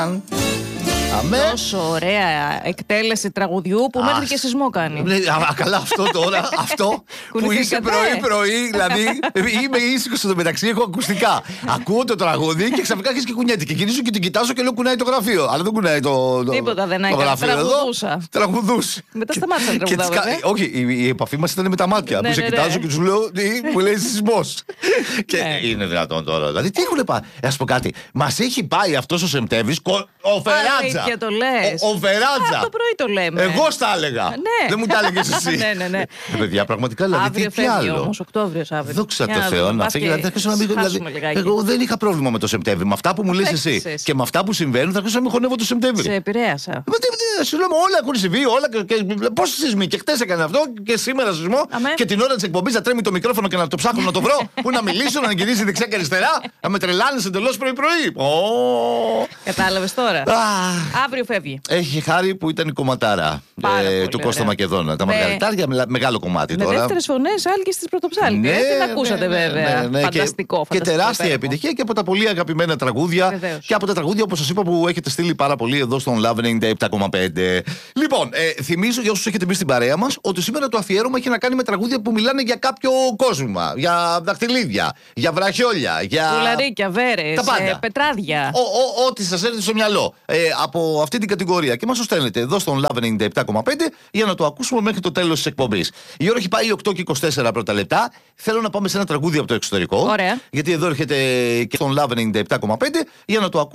Τόσο ωραία εκτέλεση τραγουδιού που μέχρι και σεισμό κάνει. Καλά, αυτό τώρα. Αυτό που είσαι πρωί-πρωί. Δηλαδή, είμαι ήσυχο στο μεταξύ, έχω ακουστικά. Ακούω το τραγούδι και ξαφνικά αρχίζει και κουνιέται. Και γυρίζω και την κοιτάζω και λέω κουνάει το γραφείο. Αλλά δεν κουνάει το. Τίποτα δεν έκανε. Τραγουδούσε. Μετά σταμάτησα να τραγουδάω. Όχι, η επαφή μα ήταν με τα μάτια. Που σε κοιτάζω και του λέω μου λέει σεισμό. Και είναι δυνατόν τώρα. Δηλαδή, τι έχουν πάει. Α πω κάτι. Μα έχει πάει αυτό ο Σεπτέμβρη. Ο Φεράτζα. Και το λες. Ο Φεράτζα. Το πρωί το λέμε. Εγώ στα έλεγα. Ναι. Δεν μου τα έλεγες εσύ. Ναι. Παιδιά, πραγματικά δηλαδή. Αύριο τι άλλο. Όμως, Οκτώβριος αύριο. Δόξα τω Θεώ να φύγει. Εγώ δεν είχα πρόβλημα με το Σεπτέμβρη. Με αυτά που μου λες εσύ και με αυτά που συμβαίνουν θα αρχίσω να μην χωνεύω το Σεπτέμβρη. Σε επηρέασα. Σου λέμε όλα έχουν συμβεί. Πόσοι σεισμοί. Και χτες έκανε αυτό και σήμερα σεισμό. Και την ώρα της εκπομπής να τρέμει το μικρόφωνο και να το ψάχνω να το βρω. Πού να μιλήσω, να γυρίσει δεξιά και αριστερά. Να με τρελάνεις εντελώς πρωί-πρωί. Κατάλαβες τώρα. Αύριο φεύγει. Έχει χάρη που ήταν η κομματάρα του Κώστα Μακεδόνα. Τα μαργαριτάρια, μεγάλο κομμάτι τώρα. Με δεύτερες φωνές, Άλκης της Πρωτοψάλτη. Την ακούσατε βέβαια. Φανταστικό. Και τεράστια επιτυχία και από τα πολύ αγαπημένα τραγούδια. Και από τα τραγούδια, όπως σας είπα, που έχετε στείλει πάρα πολύ εδώ στον Love 97,5. Λοιπόν, θυμίζω για όσους έχετε μπει στην παρέα μας ότι σήμερα το αφιέρωμα έχει να κάνει με τραγούδια που μιλάνε για κάποιο κόσμημα. Για δαχτυλίδια, για βραχιόλια, για. Πουλαρίκια, βέρες, πετράδια. Ό,τι σας έρθει στο μυαλό από αυτή την κατηγορία. Και μας το στέλνετε εδώ στον Love 97,5 για να το ακούσουμε μέχρι το τέλος της εκπομπής. Η ώρα έχει πάει 8 και 24 πρώτα λεπτά. Θέλω να πάμε σε ένα τραγούδι από το εξωτερικό. Ωραία. Γιατί εδώ έρχεται και στον Love 97,5 για να το ακούσουμε.